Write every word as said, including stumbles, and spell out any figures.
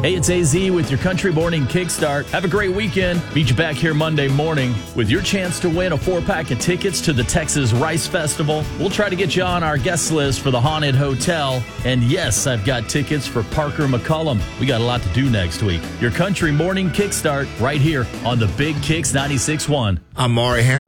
Hey, it's A Z with your Country Morning Kickstart. Have a great weekend. Meet you back here Monday morning with your chance to win a four-pack of tickets to the Texas Rice Festival. We'll try to get you on our guest list for the Haunted Hotel. And yes, I've got tickets for Parker McCullum. We got a lot to do next week. Your Country Morning Kickstart right here on the Big Kicks ninety-six point one. I'm Maury Harris.